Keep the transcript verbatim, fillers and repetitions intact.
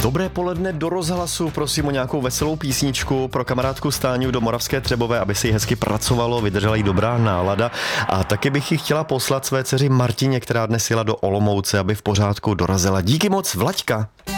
Dobré poledne do rozhlasu, prosím o nějakou veselou písničku pro kamarádku Stáňu do Moravské Třebové, aby si jí hezky pracovalo, vydržela jí dobrá nálada. A taky bych ji chtěla poslat své dceři Martině, která dnes jela do Olomouce, aby v pořádku dorazila. Díky moc, Vlaďka.